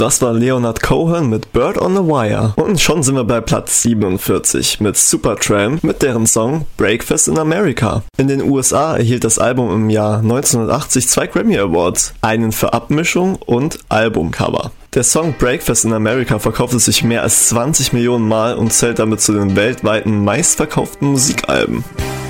Das war Leonard Cohen mit Bird on the Wire. Und schon sind wir bei Platz 47 mit Supertramp mit deren Song Breakfast in America. In den USA erhielt das Album im Jahr 1980 2 Grammy Awards, einen für Abmischung und Albumcover. Der Song Breakfast in America verkaufte sich mehr als 20 Millionen Mal und zählt damit zu den weltweiten meistverkauften Musikalben.